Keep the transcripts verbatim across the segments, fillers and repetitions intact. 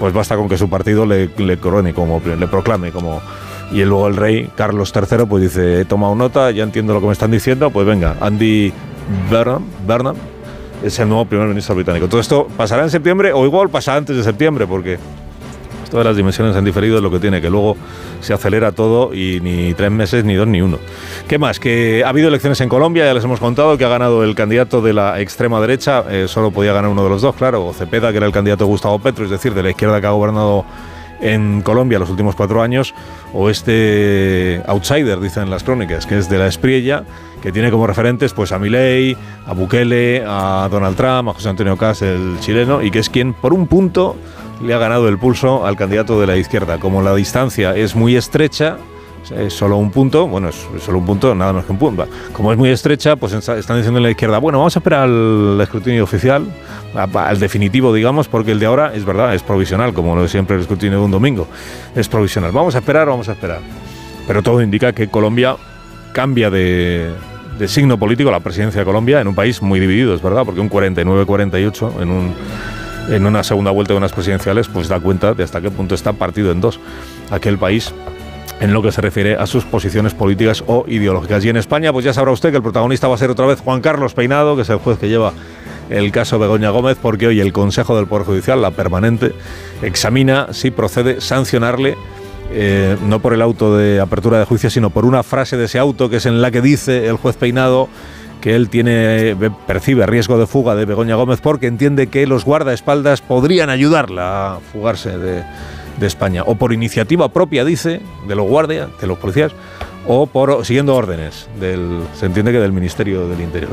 pues basta con que su partido le, le corone como, le proclame como... Y luego el rey Carlos tercero pues dice, he tomado nota, ya entiendo lo que me están diciendo, pues venga, Andy Burnham, Burnham es el nuevo primer ministro británico. Todo esto pasará en septiembre o igual pasa antes de septiembre, porque todas las dimensiones han diferido, es lo que tiene, que luego se acelera todo y ni tres meses, ni dos, ni uno. ¿Qué más? Que ha habido elecciones en Colombia, ya les hemos contado que ha ganado el candidato de la extrema derecha, eh, solo podía ganar uno de los dos, claro, o Cepeda, que era el candidato de Gustavo Petro, es decir, de la izquierda que ha gobernado en Colombia los últimos cuatro años, o este outsider, dicen las crónicas, que es de la Espriella, que tiene como referentes pues a Milei, a Bukele, a Donald Trump, a José Antonio Cast, el chileno, y que es quien por un punto le ha ganado el pulso al candidato de la izquierda. Como la distancia es muy estrecha, es solo un punto, bueno, es solo un punto, nada más que un punto. Como es muy estrecha, pues están diciendo en la izquierda, bueno, vamos a esperar al escrutinio oficial, al definitivo, digamos, porque el de ahora, es verdad, es provisional, como lo de siempre el escrutinio de un domingo, es provisional. Vamos a esperar, vamos a esperar. Pero todo indica que Colombia cambia de, de signo político, la presidencia de Colombia, en un país muy dividido, es verdad, porque un cuarenta y nueve cuarenta y ocho en un... en una segunda vuelta de unas presidenciales, pues da cuenta de hasta qué punto está partido en dos aquel país en lo que se refiere a sus posiciones políticas o ideológicas. Y en España, pues ya sabrá usted que el protagonista va a ser otra vez Juan Carlos Peinado, que es el juez que lleva el caso Begoña Gómez, porque hoy el Consejo del Poder Judicial, la permanente, examina si procede sancionarle, eh, no por el auto de apertura de juicio, sino por una frase de ese auto, que es en la que dice el juez Peinado que él tiene percibe riesgo de fuga de Begoña Gómez porque entiende que los guardaespaldas podrían ayudarla a fugarse de, de España, o por iniciativa propia, dice, de los guardias, de los policías, o por siguiendo órdenes del, se entiende que del Ministerio del Interior.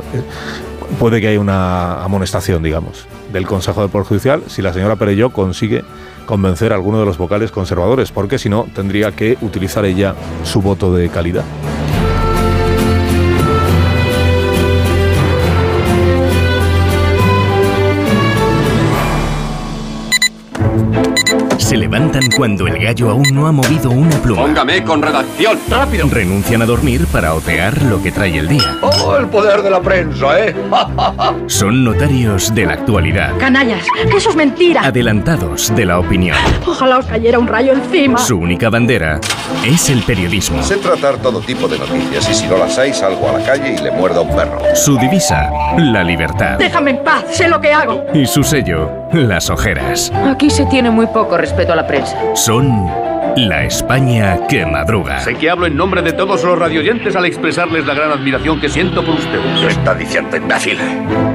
Puede que haya una amonestación, digamos, del Consejo del Poder Judicial si la señora Perelló consigue convencer a alguno de los vocales conservadores, porque si no tendría que utilizar ella su voto de calidad. Se levantan cuando el gallo aún no ha movido una pluma. Póngame con redacción, rápido. Renuncian a dormir para otear lo que trae el día. ¡Oh, el poder de la prensa, eh! Son notarios de la actualidad. Canallas, que eso es mentira. Adelantados de la opinión. Ojalá os cayera un rayo encima. Su única bandera es el periodismo. Sé tratar todo tipo de noticias y si no las hay, salgo a la calle y le muerdo a un perro. Su divisa, la libertad. Déjame en paz, sé lo que hago. Y su sello, las ojeras. Aquí se tiene muy poco respeto a la prensa. Son la España que madruga. Sé que hablo en nombre de todos los radioyentes al expresarles la gran admiración que siento por ustedes. ¿Qué está diciendo, imbécil?